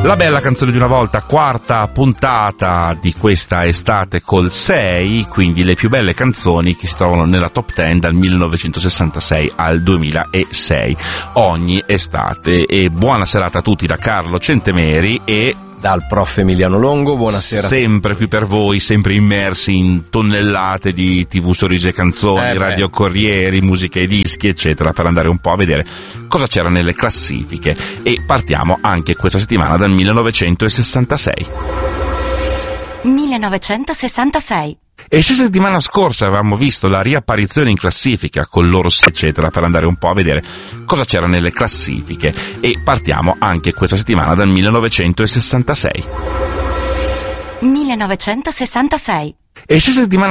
La bella canzone di una volta, quarta puntata di questa estate col 6, quindi le più belle canzoni che si trovano nella top 10 dal 1966 al 2006, ogni estate. E buona serata a tutti da Carlo Centemeri e dal prof Emiliano Longo. Buonasera. Sempre qui per voi, sempre immersi in tonnellate di TV Sorrisi e Canzoni, Radio Corrieri, musica e dischi, eccetera, per andare un po' a vedere cosa c'era nelle classifiche. E partiamo anche questa settimana dal 1966. 1966. E se settimana scorsa avevamo visto la riapparizione in classifica con loro eccetera, per andare un po' a vedere cosa c'era nelle classifiche. E partiamo anche questa settimana dal 1966. 1966. E se settimana